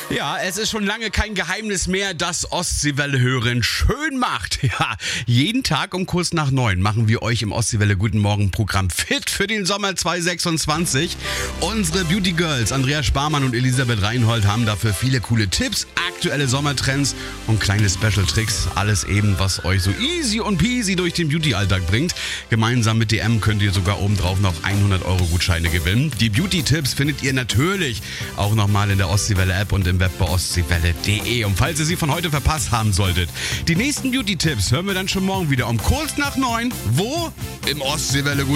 Ja, es ist schon lange kein Geheimnis mehr, dass Ostseewelle hören schön macht. Ja, jeden Tag um kurz nach 9 machen wir euch im Ostseewelle Guten Morgen Programm fit für den Sommer 2026. Unsere Beauty Girls Andrea Sparmann und Elisabeth Reinhold haben dafür viele coole Tipps, aktuelle Sommertrends und kleine Special Tricks. Alles eben, was euch so easy und peasy durch den Beauty-Alltag bringt. Gemeinsam mit DM könnt ihr sogar obendrauf noch 100-Euro-Gutscheine gewinnen. Die Beauty-Tipps findet ihr natürlich auch nochmal in der Ostseewelle-App und im Web bei ostseewelle.de. Und falls ihr sie von heute verpasst haben solltet, die nächsten Beauty-Tipps hören wir dann schon morgen wieder um kurz nach 9. Wo? Im Ostseewelle